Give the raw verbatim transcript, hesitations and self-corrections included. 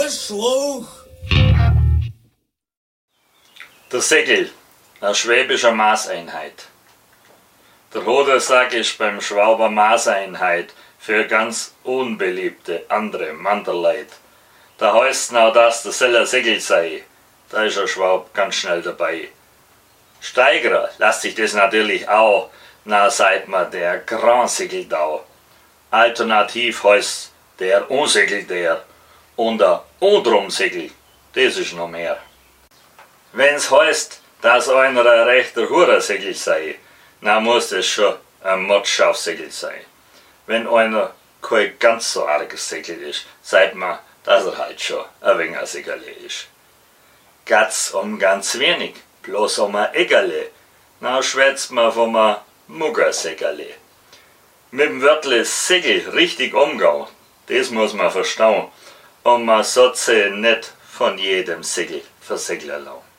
Spruch. Der Segel, eine schwäbische Maßeinheit. Der Hodensack ist beim Schwaber Maßeinheit für ganz unbeliebte andere Manderleid. Da heißt noch, dass der Seller Segel sei. Da ist der Schwab ganz schnell dabei. Steigerer lässt sich das natürlich auch, na sagt man der Grand Segeldau. Alternativ heißt der Unsegel der und der Undrumsegel, das ist noch mehr. Wenn's heißt, dass einer ein rechter Hurersegel sei, dann muss das schon ein Mottschaufsegel sein. Wenn einer kein ganz so arges Segel ist, sagt man, dass er halt schon ein wenig ein Segele ist. Geht's um ganz wenig, bloß um ein Eggerle, dann schwätzt man von einem Muggersegele. Mit dem Wörtle Segel richtig umgehen, das muss man verstehen, und man sollte sich nicht von jedem Segel versegeln lassen.